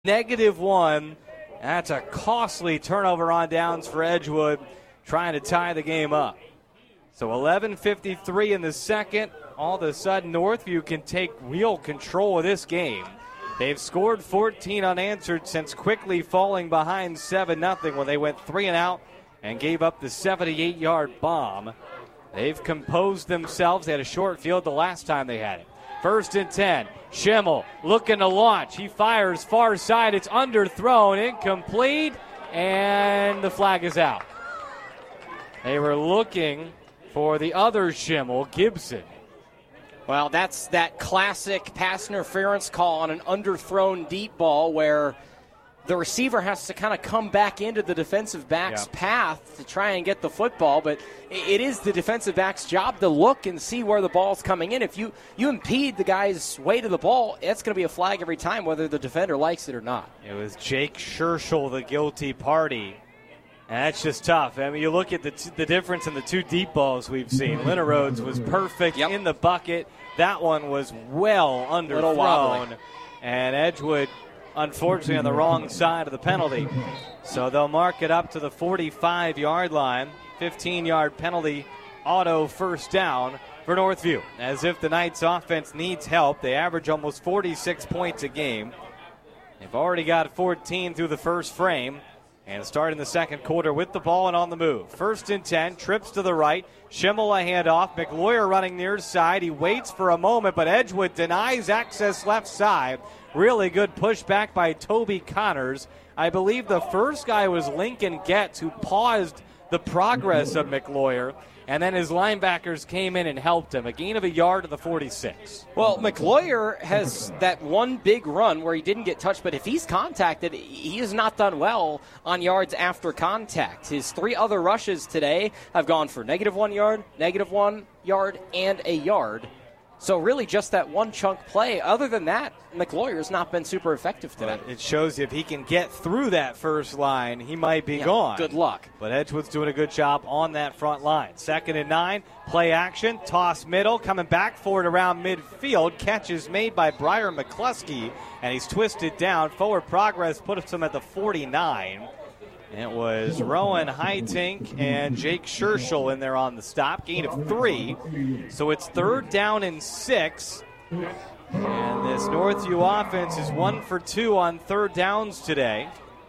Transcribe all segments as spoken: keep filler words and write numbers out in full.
Negative one. That's a costly turnover on downs for Edgewood, trying to tie the game up. So eleven fifty-three in the second. All of a sudden, Northview can take real control of this game. They've scored fourteen unanswered since quickly falling behind seven nothing when they went three and out and gave up the seventy-eight-yard bomb. They've composed themselves. They had a short field the last time they had it. First and ten. Schimmel looking to launch. He fires far side. It's underthrown, incomplete, and the flag is out. They were looking for the other Schimmel, Gibson. Well, that's that classic pass interference call on an underthrown deep ball where the receiver has to kind of come back into the defensive back's yep. path to try and get the football, but it is the defensive back's job to look and see where the ball's coming in. If you, you impede the guy's way to the ball, it's going to be a flag every time, whether the defender likes it or not. It was Jake Scherschel, the guilty party. And that's just tough. I mean, you look at the t- the difference in the two deep balls we've seen. Linnerode's was perfect yep. in the bucket. That one was well underthrown. And Edgewood, unfortunately, on the wrong side of the penalty. So they'll mark it up to the forty-five-yard line. fifteen-yard penalty, auto first down for Northview. As if the Knights' offense needs help. They average almost forty-six points a game. They've already got fourteen through the first frame. And start in the second quarter with the ball and on the move. First and ten, trips to the right. Schimmel a handoff. McLoyer running near side. He waits for a moment, but Edgewood denies access left side. Really good pushback by Toby Connors. I believe the first guy was Lincoln Getz, who paused the progress of McLoyer, and then his linebackers came in and helped him. A gain of a yard to the forty-six. Well, McLoyer has that one big run where he didn't get touched, but if he's contacted, he has not done well on yards after contact. His three other rushes today have gone for negative one yard, negative one yard, and a yard. So really just that one chunk play. Other than that, McLoyer has not been super effective today. Well, it shows you if he can get through that first line, he might be yeah, gone. Good luck. But Edgewood's doing a good job on that front line. Second and nine, play action, toss middle, coming back for it around midfield. Catch is made by Briar McCluskey, and he's twisted down. Forward progress puts him at the forty-nine. It was Rowan Heitink and Jake Scherschel in there on the stop. Gain of three. So it's third down and six. And this Northview offense is one for two on third downs today.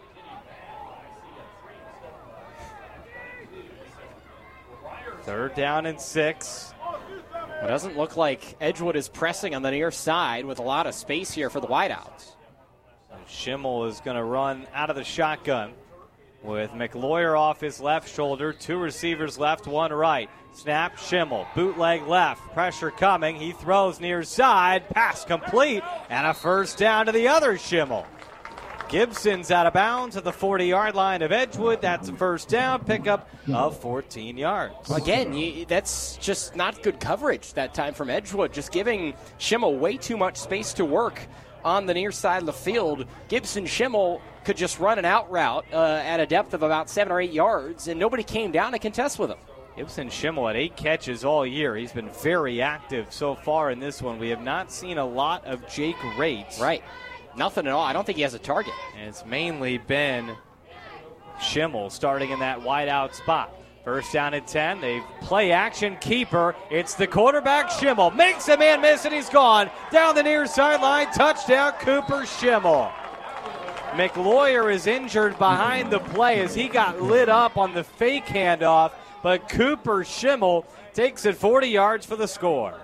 Third down and six. It doesn't look like Edgewood is pressing on the near side with a lot of space here for the wideouts. Schimmel is going to run out of the shotgun with McLoyer off his left shoulder. Two receivers left, one right. Snap, Schimmel, bootleg left, pressure coming. He throws near side, pass complete, and a first down to the other Schimmel. Gibson's out of bounds at the forty-yard line of Edgewood. That's a first down, pickup of fourteen yards. Again, you, that's just not good coverage that time from Edgewood, just giving Schimmel way too much space to work on the near side of the field. Gibson Schimmel could just run an out route uh, at a depth of about seven or eight yards, and nobody came down to contest with him. Gibson Schimmel had eight catches all year. He's been very active so far in this one. We have not seen a lot of Jake Rates. Right. Nothing at all. I don't think he has a target. And it's mainly been Schimmel starting in that wide out spot. First down at ten. They play action keeper. It's the quarterback, Schimmel. Makes a man miss, and he's gone. Down the near sideline. Touchdown, Cooper Schimmel. McLoyer is injured behind the play as he got lit up on the fake handoff, but Cooper Schimmel takes it forty yards for the score.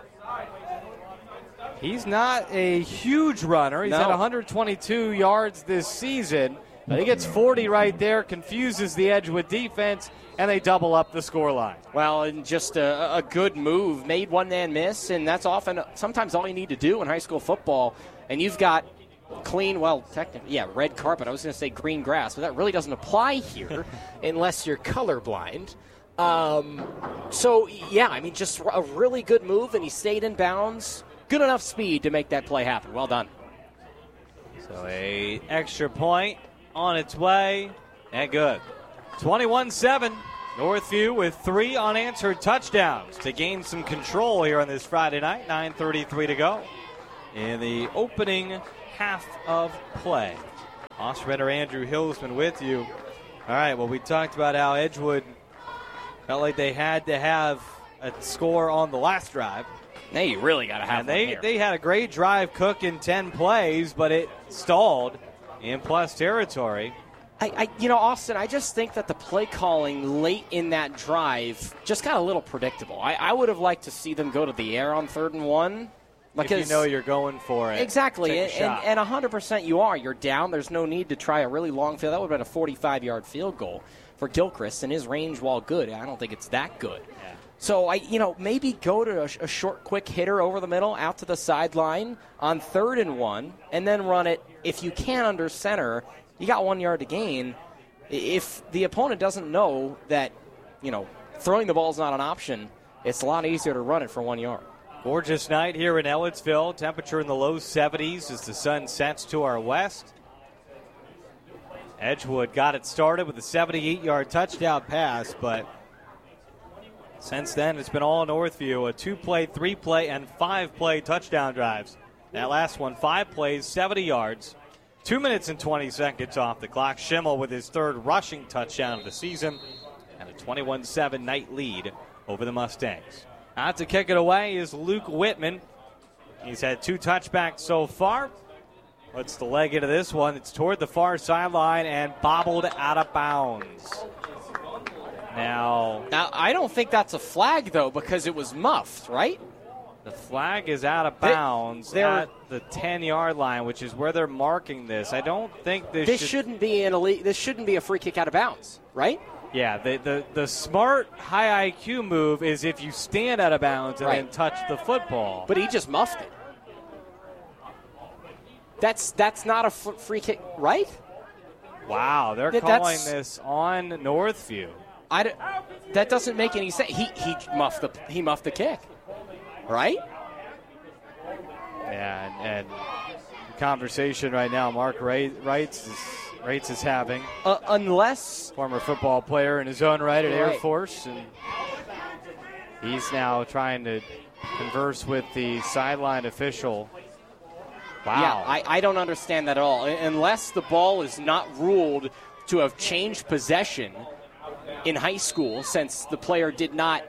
He's not a huge runner. He's no. at one hundred twenty-two yards this season. But he gets forty right there, confuses the Edgewood defense, and they double up the scoreline. Well, and just a, a good move. Made one man miss, and that's often sometimes all you need to do in high school football. And you've got clean, well, technically, yeah, red carpet. I was going to say green grass, but that really doesn't apply here unless you're colorblind. Um, so, yeah, I mean, just a really good move, and he stayed in bounds. Good enough speed to make that play happen. Well done. So a extra point on its way, and good. twenty-one seven, Northview with three unanswered touchdowns to gain some control here on this Friday night. nine thirty-three to go in the opening half of play. Ostrander Andrew Hillsman with you. All right, well, we talked about how Edgewood felt like they had to have a score on the last drive. Now you really got to have and they, here. they had a great drive cooking ten plays, but it stalled in plus territory. I, I, you know, Austin, I just think that the play calling late in that drive just got a little predictable. I, I would have liked to see them go to the air on third and one. Because if you know you're going for it. Exactly, and, and, and one hundred percent you are. You're down. There's no need to try a really long field. That would have been a forty-five-yard field goal for Gilchrist, and his range, while good, I don't think it's that good. Yeah. So, I, you know, maybe go to a, a short, quick hitter over the middle, out to the sideline on third and one, and then run it. If you can under center, you got one yard to gain. If the opponent doesn't know that, you know, throwing the ball is not an option, it's a lot easier to run it for one yard. Gorgeous night here in Ellettsville. Temperature in the low seventies as the sun sets to our west. Edgewood got it started with a seventy-eight-yard touchdown pass, but since then it's been all Northview. A two-play, three-play, and five-play touchdown drives. That last one, five plays, seventy yards. Two minutes and twenty seconds off the clock. Schimmel with his third rushing touchdown of the season and a twenty-one seven night lead over the Mustangs. Out to kick it away is Luke Whitman. He's had two touchbacks so far. Puts the leg into this one. It's toward the far sideline and bobbled out of bounds. Now, now I don't think that's a flag, though, because it was muffed, right? The flag is out of bounds they, at the ten-yard line, which is where they're marking this. I don't think this, this should, shouldn't be an elite, this shouldn't be a free kick out of bounds, right? Yeah, the, the, the smart, high I Q move is if you stand out of bounds and right. then touch the football. But he just muffed it. That's that's not a f- free kick, right? Wow, they're that, calling this on Northview. I d- that doesn't make any sense. He he muffed the he muffed the kick, right? Yeah, and, and the conversation right now, Mark Wrights is. Rates is having. Uh, unless. Former football player in his own right at right. Air Force. And he's now trying to converse with the sideline official. Wow. Yeah, I, I don't understand that at all. Unless the ball is not ruled to have changed possession in high school, since the player did not,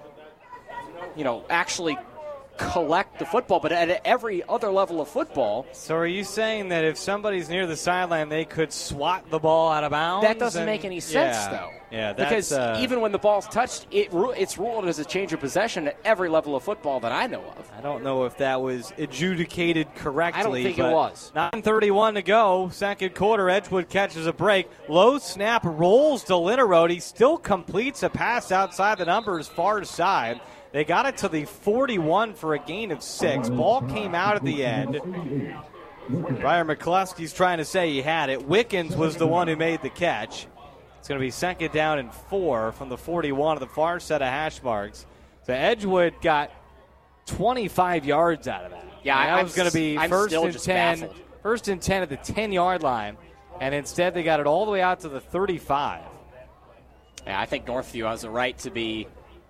you know, actually collect the football, but at every other level of football. So are you saying that if somebody's near the sideline, they could swat the ball out of bounds? That doesn't and, make any sense, yeah, though. Yeah, that's, because uh, even when the ball's touched, it it's ruled as a change of possession at every level of football that I know of. I don't know if that was adjudicated correctly. I don't think it was. nine thirty-one to go, second quarter. Edgewood catches a break. Low snap rolls to Linerode. He still completes a pass outside the numbers far side. They got it to the forty-one for a gain of six. Ball came out at the end. Brian McCluskey's trying to say he had it. Wickens was the one who made the catch. It's going to be second down and four from the forty-one of the far set of hash marks. So Edgewood got twenty-five yards out of that. Yeah, and that I'm was going to be I'm first still and just ten. Baffled. First and ten at the ten-yard line, and instead they got it all the way out to the thirty-five. Yeah, I think Northview has a right to be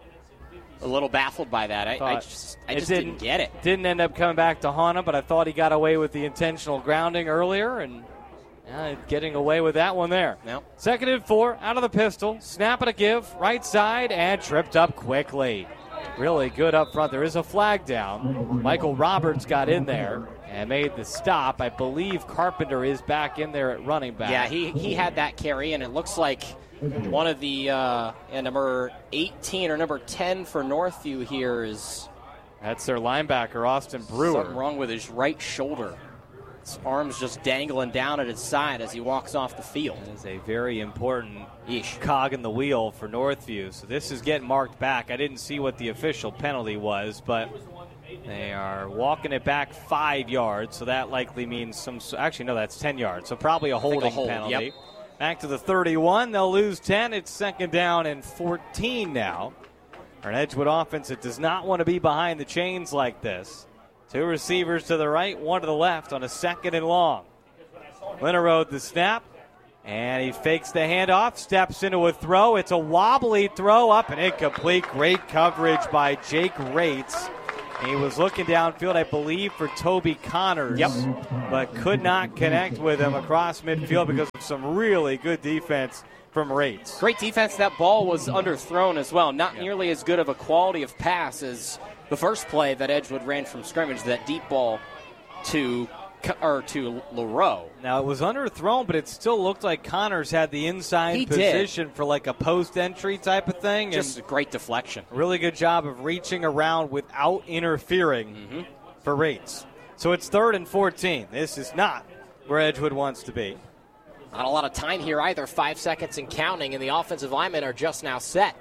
a little baffled by that. I, I just, I just didn't, didn't get it. Didn't end up coming back to haunt him, but I thought he got away with the intentional grounding earlier, and uh, getting away with that one there. Nope. Second and four, out of the pistol, snap it a give, right side, and tripped up quickly. Really good up front. There is a flag down. Michael Roberts got in there and made the stop. I believe Carpenter is back in there at running back. Yeah, he, he had that carry, and it looks like one of the uh, and number eighteen or number ten for Northview here is. That's their linebacker, Austin Brewer. Something wrong with his right shoulder. His arm's just dangling down at his side as he walks off the field. That is a very important Yeesh. cog in the wheel for Northview. So this is getting marked back. I didn't see what the official penalty was, but they are walking it back five yards. So that likely means some. Actually, no, that's ten yards. So probably a holding a hold, penalty. Yep. Back to the thirty-one. They'll lose ten. It's second down and fourteen now. For an Edgewood offense that does not want to be behind the chains like this. Two receivers to the right, one to the left on a second and long. Linerode the snap, and he fakes the handoff, steps into a throw. It's a wobbly throw up and incomplete. Great coverage by Jake Rates He was looking downfield, I believe, for Toby Connors, yep. but could not connect with him across midfield because of some really good defense from Rates. Great defense. That ball was underthrown as well. Not yep. nearly as good of a quality of pass as the first play that Edgewood ran from scrimmage, that deep ball to or to LaRoe. Now, it was underthrown, but it still looked like Connors had the inside he position did. for like a post-entry type of thing. Just and a great deflection. Really good job of reaching around without interfering mm-hmm. for Rates. So it's third and fourteen. This is not where Edgewood wants to be. Not a lot of time here either. Five seconds and counting, and the offensive linemen are just now set.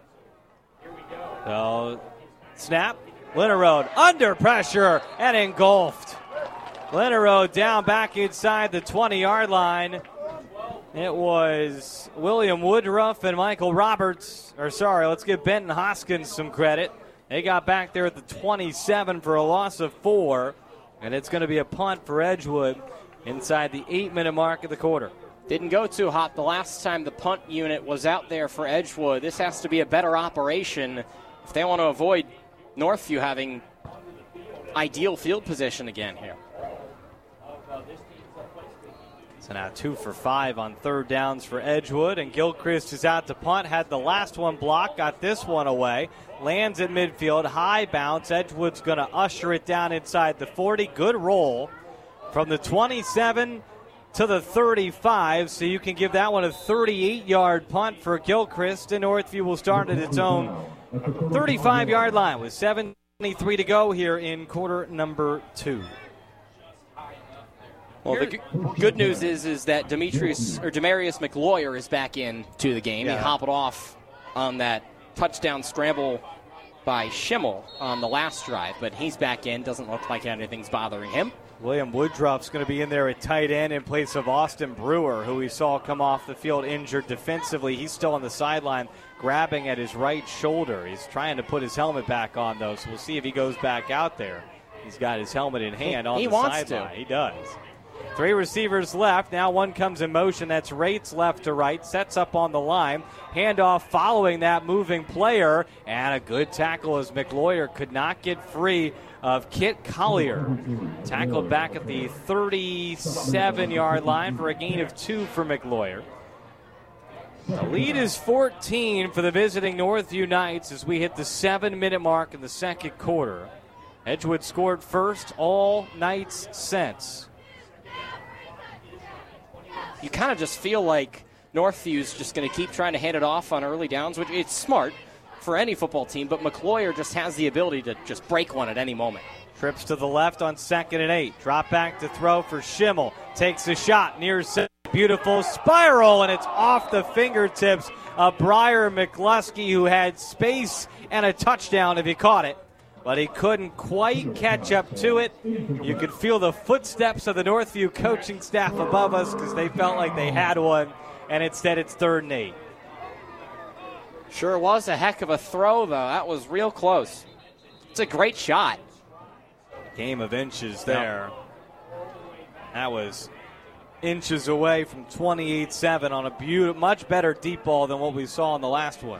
So, snap. Linnerode under pressure and engulfed. Linnerode down back inside the twenty-yard line. It was William Woodruff and Michael Roberts. Or sorry, let's give Benton Hoskins some credit. They got back there at the twenty-seven for a loss of four. And it's going to be a punt for Edgewood inside the eight-minute mark of the quarter. Didn't go too hot the last time the punt unit was out there for Edgewood. This has to be a better operation if they want to avoid Northview having ideal field position again here. So now two for five on third downs for Edgewood, and Gilchrist is out to punt. Had the last one blocked, got this one away. Lands at midfield, high bounce. Edgewood's going to usher it down inside the forty. Good roll from the twenty-seven to the thirty-five, so you can give that one a thirty-eight-yard punt for Gilchrist, and Northview will start at its own thirty-five-yard line with seven twenty-three to go here in quarter number two. Well, the g- good news is is that Demetrius or Demarius McLawyer is back in to the game. Yeah. He hobbled off on that touchdown scramble by Schimmel on the last drive, but he's back in. Doesn't look like anything's bothering him. William Woodruff's going to be in there at tight end in place of Austin Brewer, who we saw come off the field injured defensively. He's still on the sideline grabbing at his right shoulder. He's trying to put his helmet back on, though, so we'll see if he goes back out there. He's got his helmet in hand on he the wants sideline. to. He does. Three receivers left. Now one comes in motion. That's Rates left to right. Sets up on the line. Handoff following that moving player. And a good tackle as McLawyer could not get free of Kit Collier. Tackled back at the thirty-seven-yard line for a gain of two for McLawyer. The lead is fourteen for the visiting Northview Knights as we hit the seven-minute mark in the second quarter. Edgewood scored first all nights since. You kind of just feel like Northview's just going to keep trying to hand it off on early downs, which it's smart for any football team, but McLawyer just has the ability to just break one at any moment. Trips to the left on second and eight. Drop back to throw for Schimmel. Takes a shot near center. Beautiful spiral, and it's off the fingertips of Briar McCluskey, who had space and a touchdown if he caught it. But he couldn't quite catch up to it. You could feel the footsteps of the Northview coaching staff above us because they felt like they had one, and instead it's third and eight. Sure was a heck of a throw, though. That was real close. It's a great shot. Game of inches there. That was inches away from twenty-eight seven on a beautiful, much better deep ball than what we saw in the last one.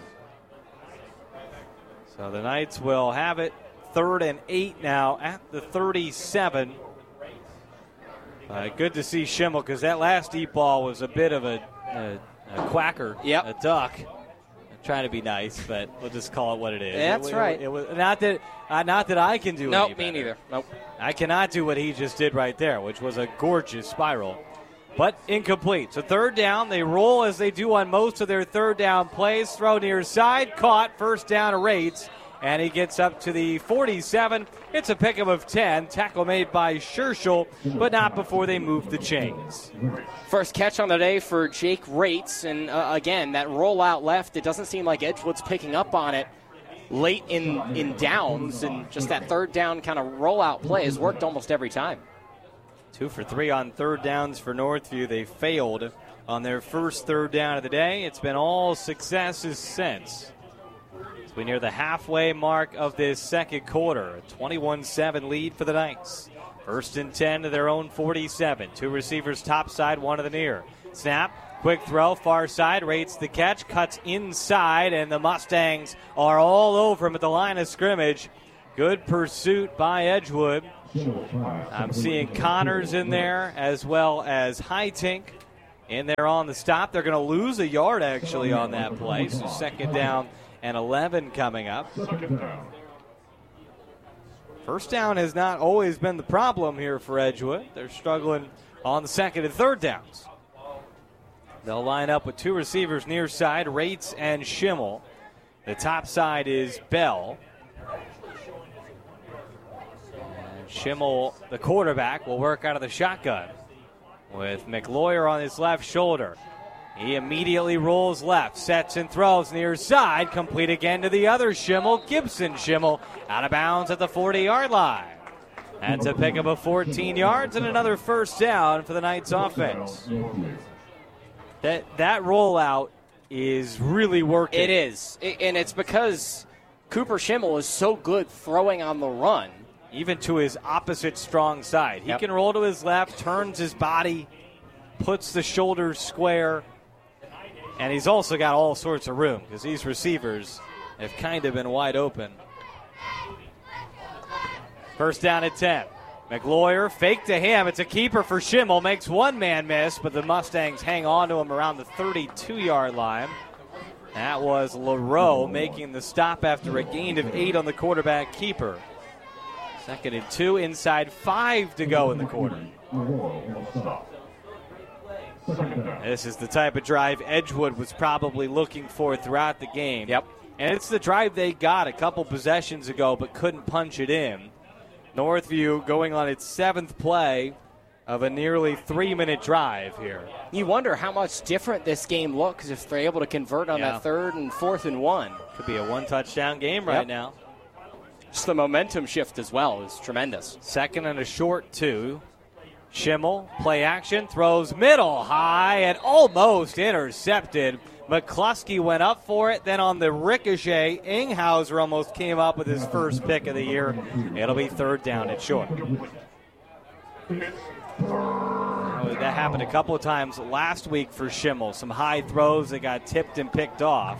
So the Knights will have it. Third and eight now at the thirty-seven. Uh, good to see Schimmel because that last deep ball was a bit of a, a, a quacker, yep. a duck. I'm trying to be nice, but we'll just call it what it is. That's it, right. It, it was not that uh, not that I can do. Nope, any me better. neither. Nope. I cannot do what he just did right there, which was a gorgeous spiral, but incomplete. So third down, they roll as they do on most of their third down plays. Throw near side, caught, first down to Rates. And he gets up to the forty-seven. It's a pickup of ten. Tackle made by Scherschel, but not before they move the chains. First catch on the day for Jake Rates. And, uh, again, that rollout left, it doesn't seem like Edgewood's picking up on it late in, in downs. And just that third down kind of rollout play has worked almost every time. Two for three on third downs for Northview. They failed on their first third down of the day. It's been all successes since. We near the halfway mark of this second quarter. A twenty-one seven lead for the Knights. First and ten to their own forty-seven. Two receivers top side, one to the near. Snap, quick throw, far side, Rates the catch, cuts inside, and the Mustangs are all over him at the line of scrimmage. Good pursuit by Edgewood. I'm seeing Connors in there as well as Hightink in there on the stop. They're going to lose a yard, actually, on that play. So second down and eleven coming up. First down has not always been the problem here for Edgewood. They're struggling on the second and third downs. They'll line up with two receivers near side, Rates and Schimmel. The top side is Bell. And Schimmel, the quarterback, will work out of the shotgun with McLawyer on his left shoulder. He immediately rolls left, sets and throws near side, complete again to the other Schimmel, Gibson Schimmel, out of bounds at the forty-yard line. That's a pickup of fourteen yards and another first down for the Knights offense. That that rollout is really working. It is, it, and it's because Cooper Schimmel is so good throwing on the run. Even to his opposite strong side. He Yep. can roll to his left, turns his body, puts the shoulders square, and he's also got all sorts of room because these receivers have kind of been wide open. First down at ten. McLawyer, fake to him. It's a keeper for Schimmel. Makes one man miss, but the Mustangs hang on to him around the thirty-two-yard line. That was LaRoe making the stop after a gain of eight on the quarterback keeper. Second and two, inside five to go in the quarter. This is the type of drive Edgewood was probably looking for throughout the game. Yep. And it's the drive they got a couple possessions ago but couldn't punch it in. Northview going on its seventh play of a nearly three-minute drive here. You wonder how much different this game looks if they're able to convert on Yeah. that third and fourth and one. Could be a one-touchdown game right Yep. now. Just the momentum shift as well is tremendous. Second and a short two. Schimmel, play action, throws middle high and almost intercepted. McCluskey went up for it. Then on the ricochet, Inghauser almost came up with his first pick of the year. It'll be third down and short. That happened a couple of times last week for Schimmel. Some high throws that got tipped and picked off.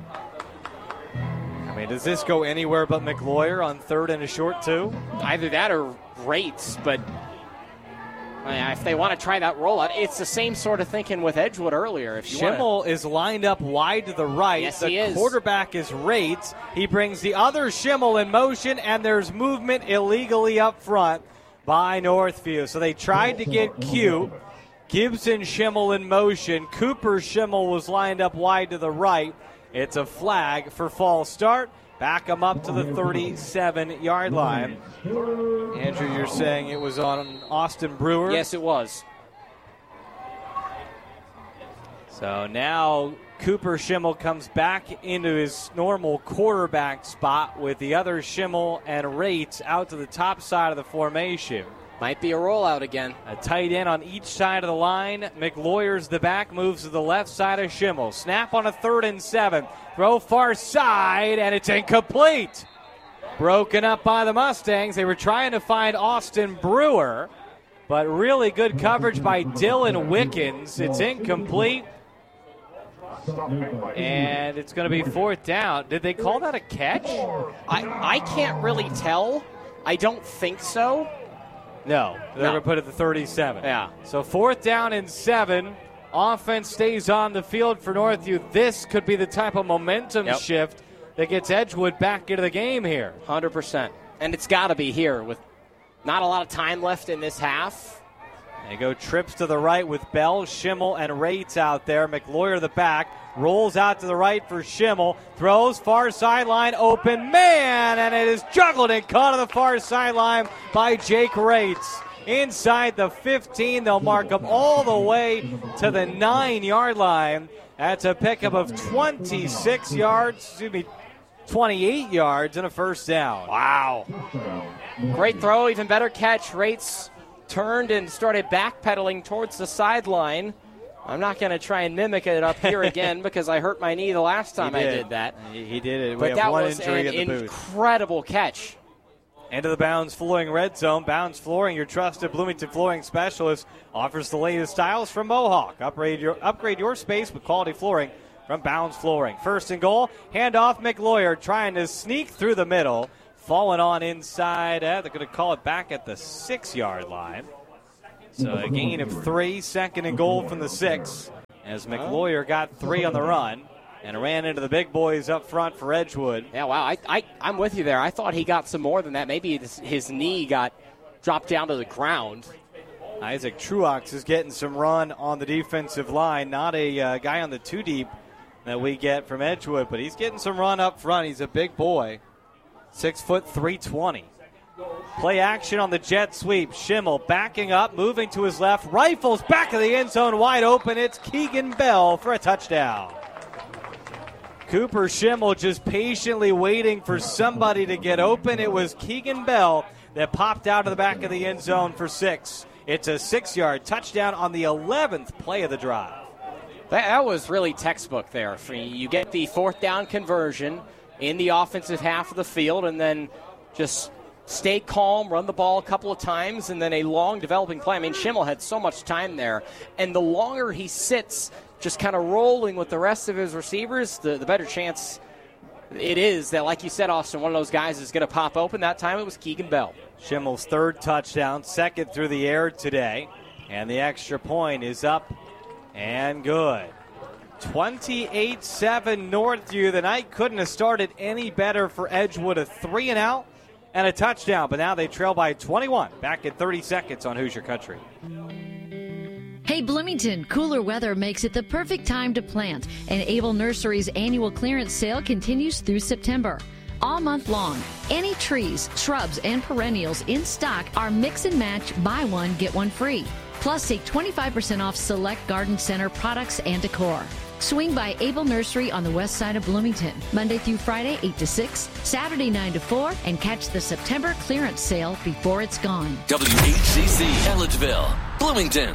I mean, does this go anywhere but McLawyer on third and a short two? Either that or Rates, but uh, if they want to try that rollout, it's the same sort of thinking with Edgewood earlier. If you Schimmel is lined up wide to the right. Yes, the he is. quarterback is Rates. He brings the other Schimmel in motion, and there's movement illegally up front by Northview. So they tried to get cute. Gibson Schimmel in motion. Cooper Schimmel was lined up wide to the right. It's a flag for false start. Back him up to the thirty-seven-yard line. Andrew, you're saying it was on Austin Brewer? Yes, it was. So now Cooper Schimmel comes back into his normal quarterback spot with the other Schimmel and Rates out to the top side of the formation. Might be a rollout again. A tight end on each side of the line. McLawyer's the back, moves to the left side of Schimmel. Snap on a third and seven. Throw far side, and it's incomplete. Broken up by the Mustangs. They were trying to find Austin Brewer, but really good coverage by Dylan Wickens. It's incomplete. And it's going to be fourth down. Did they call that a catch? I, I can't really tell. I don't think so. No, they're No. going to put it at the thirty-seven. Yeah. So fourth down and seven. Offense stays on the field for Northview. This could be the type of momentum Yep. shift that gets Edgewood back into the game here. one hundred percent. And it's got to be here with not a lot of time left in this half. They go trips to the right with Bell, Schimmel, and Rates out there. McLawyer the back. Rolls out to the right for Schimmel. Throws far sideline, open man, and it is juggled and caught on the far sideline by Jake Rates. Inside the fifteen, they'll mark him all the way to the nine-yard line. That's a pickup of twenty-six yards, excuse me, twenty-eight yards and a first down. Wow. Great throw, even better catch. Rates turned and started backpedaling towards the sideline. I'm not going to try and mimic it up here again because I hurt my knee the last time I did that. He, he did it. We But have that one was injury an in the booth. incredible catch. Into the Bounds Flooring Red Zone. Bounds Flooring, your trusted Bloomington flooring specialist, offers the latest styles from Mohawk. Upgrade your upgrade your space with quality flooring from Bounds Flooring. First and goal, handoff McLawyer trying to sneak through the middle. falling on inside. Uh, they're going to call it back at the six-yard line. So a gain of three, second and goal from the six, as McLawyer got three on the run and ran into the big boys up front for Edgewood. Yeah, wow, I, I, I'm with you there. I thought he got some more than that. Maybe his, his knee got dropped down to the ground. Isaac Truax is getting some run on the defensive line. Not a uh, guy on the two deep that we get from Edgewood, but he's getting some run up front. He's a big boy, six foot three twenty. Play action on the jet sweep. Schimmel backing up, moving to his left, rifles back of the end zone, wide open. It's Keegan Bell for a touchdown. Cooper Schimmel just patiently waiting for somebody to get open. It was Keegan Bell that popped out of the back of the end zone for six. It's a six-yard touchdown on the eleventh play of the drive. That, that was really textbook there. For you. You get the fourth down conversion in the offensive half of the field, and then just stay calm, run the ball a couple of times, and then a long developing play. I mean, Schimmel had so much time there, and the longer he sits just kind of rolling with the rest of his receivers, the, the better chance it is that, like you said, Austin, one of those guys is going to pop open. That time it was Keegan Bell. Schimmel's third touchdown, second through the air today, and the extra point is up and good. twenty-eight seven Northview. The night couldn't have started any better for Edgewood. A three and out and a touchdown, but now they trail by twenty-one. Back at thirty seconds on Hoosier Country. Hey Bloomington, cooler weather makes it the perfect time to plant, and Able Nursery's annual clearance sale continues through September. All month long, any trees, shrubs, and perennials in stock are mix and match, buy one, get one free. Plus, take twenty-five percent off select garden center products and decor. Swing by Able Nursery on the west side of Bloomington, Monday through Friday, eight to six, Saturday, nine to four, and catch the September clearance sale before it's gone. W H C C, Elledgeville, Bloomington.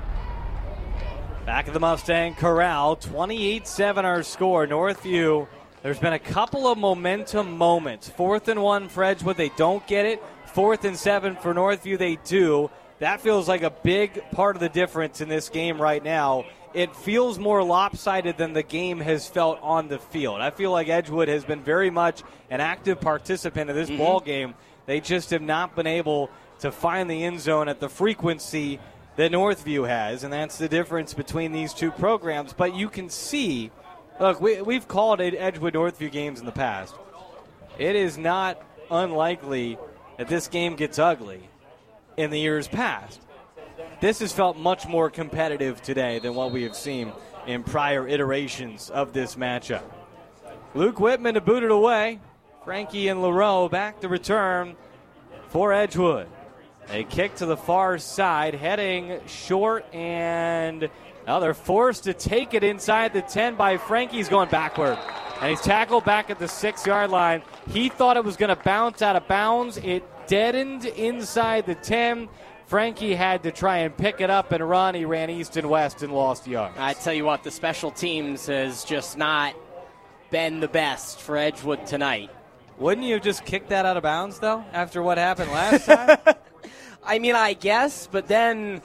Back at the Mustang Corral, twenty-eight seven our score. Northview, there's been a couple of momentum moments. Fourth and one for Edgewood, they don't get it. Fourth and seven for Northview, they do. That feels like a big part of the difference in this game right now. It feels more lopsided than the game has felt on the field. I feel like Edgewood has been very much an active participant in this mm-hmm. ball game. They just have not been able to find the end zone at the frequency that Northview has, and that's the difference between these two programs. But you can see, look, we, we've called it Edgewood Northview games in the past. It is not unlikely that this game gets ugly in the years past. This has felt much more competitive today than what we have seen in prior iterations of this matchup. Luke Whitman to boot it away. Frankie and LaRoe back to return for Edgewood. A kick to the far side, heading short, and now they're forced to take it inside the ten by Frankie. He's going backward, and he's tackled back at the six-yard line. He thought it was going to bounce out of bounds. It deadened inside the ten. Frankie had to try and pick it up and run. He ran east and west and lost yards. I tell you what, the special teams has just not been the best for Edgewood tonight. Wouldn't you have just kicked that out of bounds, though, after what happened last time? I mean, I guess, but then,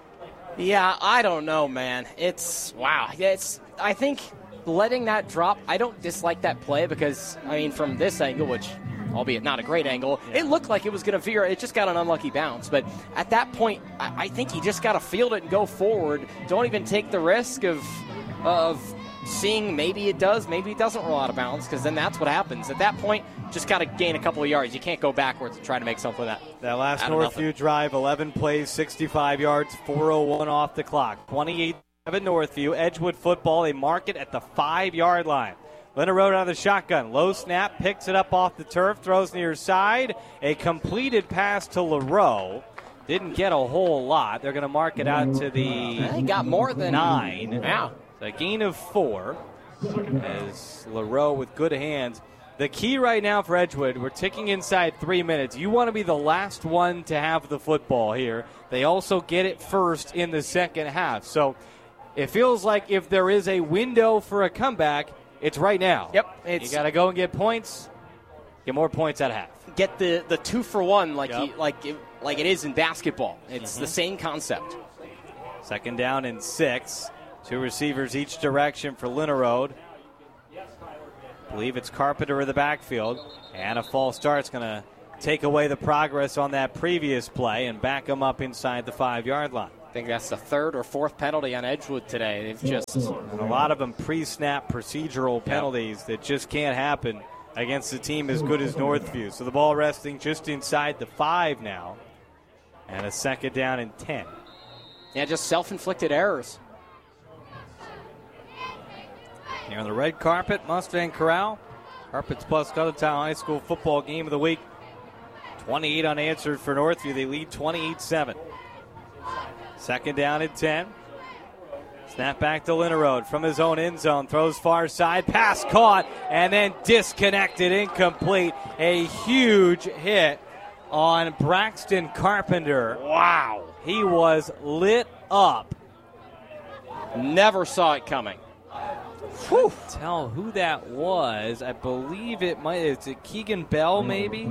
yeah, I don't know, man. It's, wow. It's, I think letting that drop, I don't dislike that play because, I mean, from this angle, which, albeit not a great angle, yeah. It looked like it was going to veer. It just got an unlucky bounce. But at that point, I, I think you just got to field it and go forward. Don't even take the risk of of seeing maybe it does, maybe it doesn't roll out of bounds, because then that's what happens. At that point, just got to gain a couple of yards. You can't go backwards and try to make something of that. That last Northview drive, eleven plays, sixty-five yards, four oh one off the clock. twenty-eight seven Northview. Edgewood football, they mark it at the five-yard line. Leonard Road out of the shotgun. Low snap, picks it up off the turf, throws near side. A completed pass to LaRoe. Didn't get a whole lot. They're going to mark it out to the They got more than nine. Yeah. A gain of four as LaRoe with good hands. The key right now for Edgewood, we're ticking inside three minutes. You want to be the last one to have the football here. They also get it first in the second half. So it feels like if there is a window for a comeback, it's right now. Yep. It's, you got to go and get points, get more points at half. Get the, the two for one like yep. you, like it, like it is in basketball. It's mm-hmm. the same concept. Second down and six. Two receivers each direction for Leonard Road. believe it's Carpenter in the backfield. And a false start's going to take away the progress on that previous play and back them up inside the five-yard line. I think that's the third or fourth penalty on Edgewood today. They've just and a lot of them pre-snap procedural penalties yep. that just can't happen against a team as good as Northview. So the ball resting just inside the five now. And a second down and ten. Yeah, just self-inflicted errors. Here on the red carpet, Mustang Corral. Carpets Plus Cuttertown High School football game of the week. twenty-eight unanswered for Northview. They lead twenty-eight seven. Second down and ten. Snap back to Linerode from his own end zone. Throws far side. Pass caught and then disconnected. Incomplete. A huge hit on Braxton Carpenter. Wow. He was lit up. Never saw it coming. Whew. Tell who that was. I believe it might. Is it Keegan Bell maybe?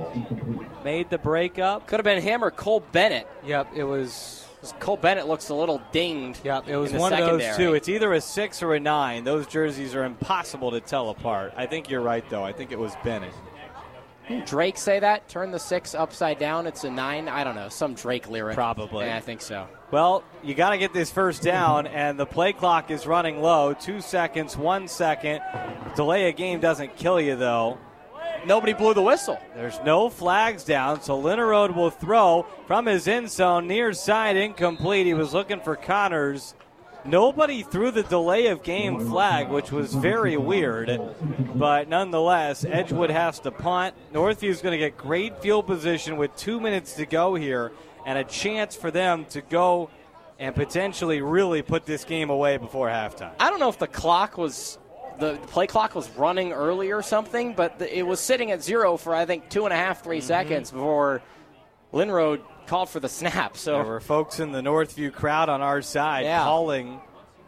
Made the breakup. Could have been him or Cole Bennett. Yep, it was. Cole Bennett looks a little dinged. Yep, it was in the one secondary. of those two. It's either a six or a nine. Those jerseys are impossible to tell apart. I think you're right, though. I think it was Bennett. Didn't Drake say that? Turn the six upside down. It's a nine. I don't know. Some Drake lyric. Probably. Yeah, I think so. Well, you got to get this first down, and the play clock is running low. Two seconds, one second. Delay a game doesn't kill you, though. Nobody blew the whistle. There's no flags down, so Linerode will throw from his end zone, near side, incomplete. He was looking for Connors. Nobody threw the delay of game flag, which was very weird. But nonetheless, Edgewood has to punt. Northview's going to get great field position with two minutes to go here and a chance for them to go and potentially really put this game away before halftime. I don't know if the clock was the play clock was running early or something, but the, it was sitting at zero for I think two and a half, three mm-hmm. seconds before Linerode called for the snap. So there were folks in the Northview crowd on our side yeah. calling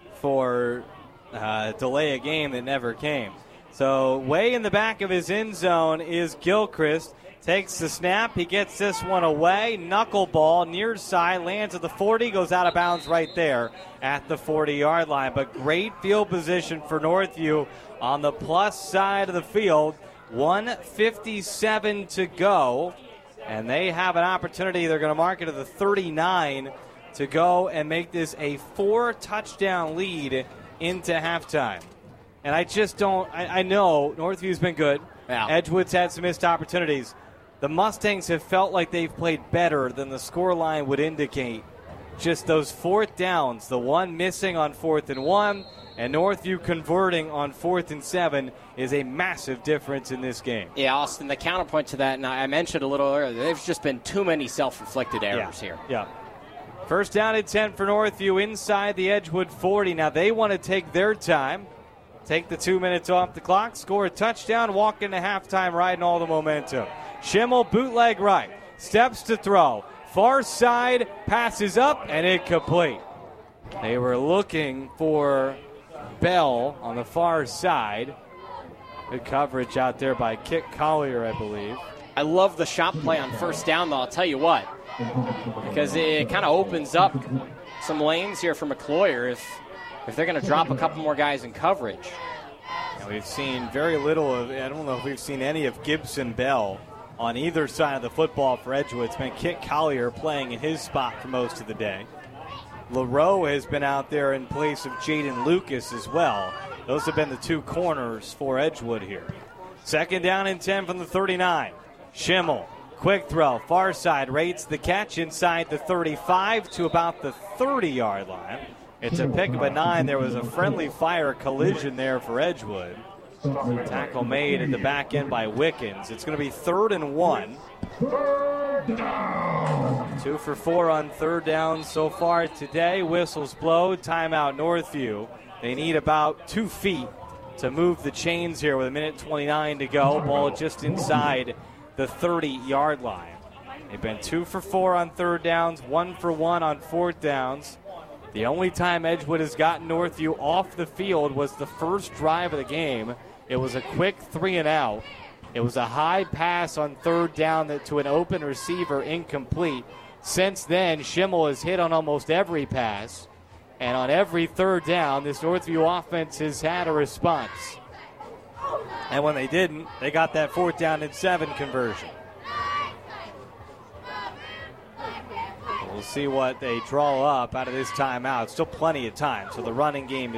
for uh, delay a game that never came. So way in the back of his end zone is Gilchrist. Takes the snap. He gets this one away. Knuckleball near side. Lands at the forty. Goes out of bounds right there at the forty-yard line. But great field position for Northview on the plus side of the field. one fifty-seven to go. And they have an opportunity. They're going to mark it to the thirty-nine to go and make this a four-touchdown lead into halftime. And I just don't – I know Northview's been good. Yeah. Edgewood's had some missed opportunities. The Mustangs have felt like they've played better than the scoreline would indicate. Just those fourth downs, the one missing on fourth and one, and Northview converting on fourth and seven is a massive difference in this game. Yeah, Austin, the counterpoint to that, and I mentioned a little earlier, there's just been too many self-inflicted errors yeah. here. Yeah. First down and ten for Northview inside the Edgewood forty. Now they want to take their time, take the two minutes off the clock, score a touchdown, walk into halftime riding all the momentum. Schimmel, bootleg right, steps to throw. Far side, passes up, and incomplete. They were looking for Bell on the far side. Good coverage out there by Kit Collier, I believe. I love the shot play on first down, though, I'll tell you what. Because it kind of opens up some lanes here for McCloyer if, if they're going to drop a couple more guys in coverage. Yeah, we've seen very little of, I don't know if we've seen any of Gibson Bell on either side of the football for Edgewood. It's been Kit Collier playing in his spot for most of the day. LaRoe has been out there in place of Jaden Lucas as well. Those have been the two corners for Edgewood here. Second down and ten from the thirty-nine. Schimmel, quick throw, far side, rates the catch inside the thirty-five to about the thirty-yard line. It's a pick of a nine. There was a friendly fire collision there for Edgewood. Tackle made at the back end by Wickens. It's going to be third and one. Two for four on third down so far today. Whistles blow. Timeout Northview. They need about two feet to move the chains here with a minute twenty-nine to go. Ball just inside the thirty-yard line. They've been two for four on third downs, one for one on fourth downs. The only time Edgewood has gotten Northview off the field was the first drive of the game. It was a quick three and out. It was a high pass on third down that to an open receiver, incomplete. Since then, Schimmel has hit on almost every pass. And on every third down, this Northview offense has had a response. And when they didn't, they got that fourth down and seven conversion. We'll see what they draw up out of this timeout. Still plenty of time, so the running game